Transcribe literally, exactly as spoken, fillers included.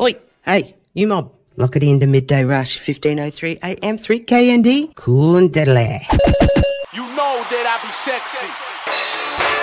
Oi, hey, you mob. Lock it into Midday Rush, fifteen oh three A M, three K N D. Cool and deadly. You know that I be sexy.